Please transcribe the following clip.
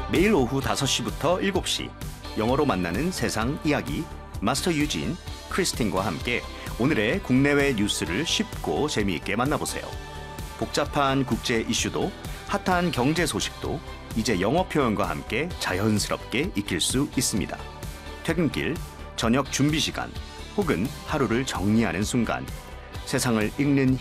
매일 오후 5시부터 7시 영어로 만나는 세상 이야기 마스터 유진, 크리스틴과 함께 오늘의 국내외 뉴스를 쉽고 재미있게 만나보세요. 복잡한 국제 이슈도 핫한 경제 소식도 이제 영어 표현과 함께 자연스럽게 익힐 수 있습니다. 퇴근길, 저녁 준비 시간 혹은 하루를 정리하는 순간 세상을 읽는